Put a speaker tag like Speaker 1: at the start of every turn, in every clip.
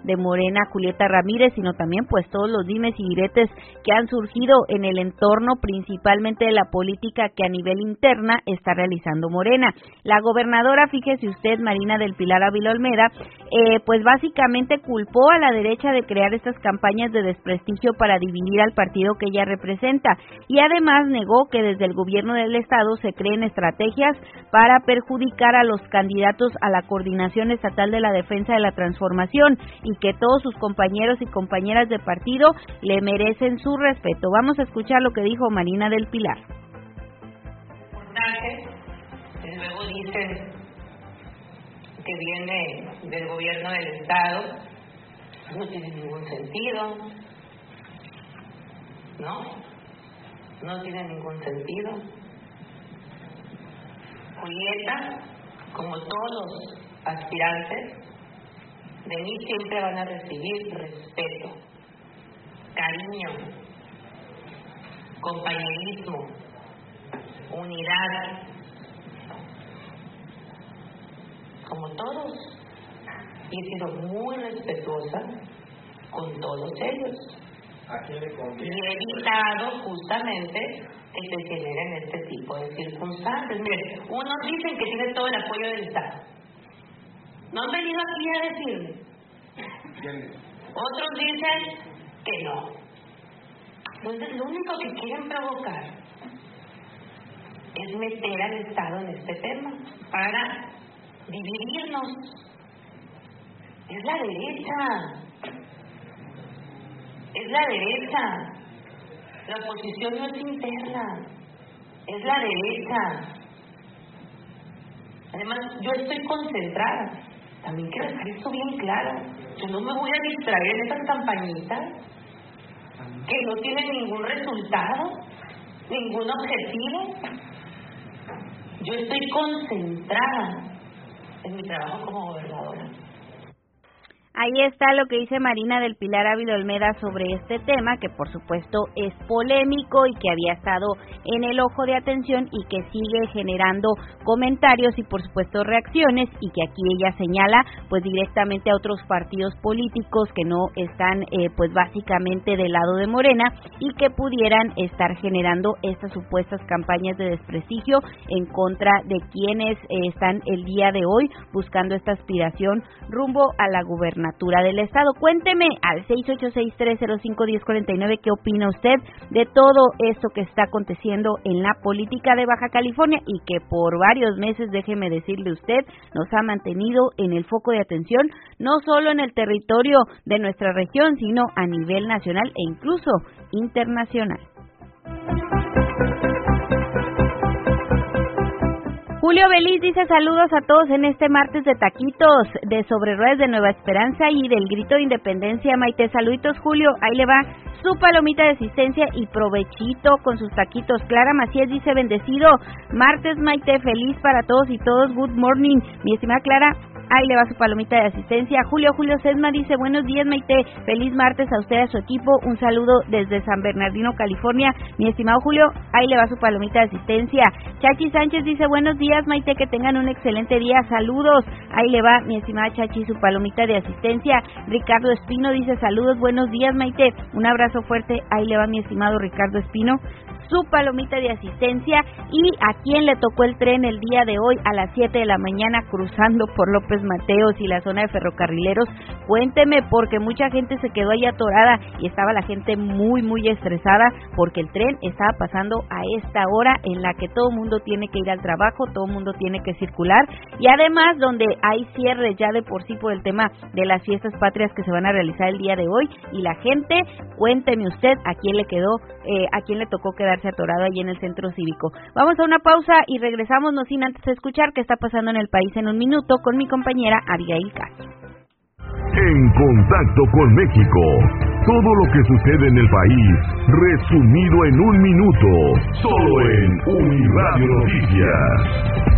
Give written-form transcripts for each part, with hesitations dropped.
Speaker 1: de Morena, Julieta Ramírez, sino también pues todos los dimes y diretes que han surgido en el entorno principalmente de la política que a nivel interna está realizando Morena. La gobernadora, fíjese usted, Marina del Pilar Ávila Olmeda, pues básicamente culpó a la derecha de crear estas campañas de desprestigio para dividir al partido que ella representa, y además negó que desde el gobierno del estado se creen estrategias para perjudicar a los candidatos a la Coordinación Estatal de la Defensa de la Transformación y que todos sus compañeros y compañeras de partido le merecen su respeto. Vamos a escuchar lo que dijo Marina del Pilar.
Speaker 2: Luego dicen que viene del gobierno del estado, no tiene ningún sentido, no tiene ningún sentido. Julieta, como todos los aspirantes, de mí siempre van a recibir respeto, cariño, compañerismo, unidad, como todos. Y he sido muy respetuosa con todos ellos. Y he evitado justamente que se generen este tipo de circunstancias. Miren, unos dicen que tienen todo el apoyo del Estado. No han venido aquí a decirme. Otros dicen que no. Entonces, lo único que quieren provocar es meter al Estado en este tema para dividirnos. Es la derecha. Es la derecha. La oposición no es interna, es la derecha. Además, yo estoy concentrada. También quiero dejar esto bien claro. Yo no me voy a distraer en estas campañitas que no tienen ningún resultado, ningún objetivo. Yo estoy concentrada en mi trabajo como gobernadora.
Speaker 1: Ahí está lo que dice Marina del Pilar Ávila Olmeda sobre este tema, que por supuesto es polémico y que había estado en el ojo de atención y que sigue generando comentarios y por supuesto reacciones, y que aquí ella señala pues directamente a otros partidos políticos que no están pues básicamente del lado de Morena y que pudieran estar generando estas supuestas campañas de desprestigio en contra de quienes están el día de hoy buscando esta aspiración rumbo a la gubernatura del estado. Cuénteme al 686-305-1049 qué opina usted de todo esto que está aconteciendo en la política de Baja California y que por varios meses, déjeme decirle usted, nos ha mantenido en el foco de atención, no solo en el territorio de nuestra región, sino a nivel nacional e incluso internacional. Julio Beliz dice saludos a todos en este martes de taquitos de Sobre Ruedas de Nueva Esperanza y del Grito de Independencia. Maite, saluditos Julio, ahí le va su palomita de asistencia y provechito con sus taquitos. Clara Macías dice bendecido martes Maite, feliz para todos y todos, good morning. Mi estimada Clara, ahí le va su palomita de asistencia. Julio Sesma dice buenos días Maite, feliz martes a usted y a su equipo, un saludo desde San Bernardino, California. Mi estimado Julio, ahí le va su palomita de asistencia. Chachi Sánchez dice buenos días Maite, que tengan un excelente día, saludos. Ahí le va mi estimada Chachi su palomita de asistencia. Ricardo Espino dice saludos, buenos días Maite, un abrazo fuerte. Ahí le va mi estimado Ricardo Espino su palomita de asistencia. Y a quien le tocó el tren el día de hoy a las 7 de la mañana cruzando por López Mateos y la zona de ferrocarrileros, cuénteme, porque mucha gente se quedó ahí atorada y estaba la gente muy estresada porque el tren estaba pasando a esta hora en la que todo el mundo tiene que ir al trabajo, todo el mundo tiene que circular, y además donde hay cierres ya de por sí por el tema de las fiestas patrias que se van a realizar el día de hoy, y la gente, cuénteme usted a quién le quedó, a quién le tocó quedarse atorado allí en el centro cívico. Vamos a una pausa y regresamos, no sin antes escuchar qué está pasando en el país en un minuto con mi compañera Abigail Castro.
Speaker 3: En contacto con México, todo lo que sucede en el país, resumido en un minuto, solo en Uniradio Noticias.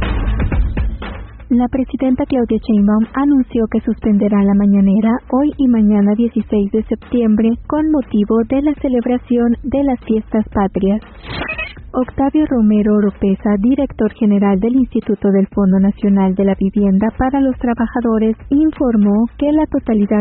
Speaker 4: La presidenta Claudia Sheinbaum anunció que suspenderá la mañanera hoy y mañana 16 de septiembre con motivo de la celebración de las fiestas patrias. Octavio Romero Oropeza, director general del Instituto del Fondo Nacional de la Vivienda para los Trabajadores, informó que la totalidad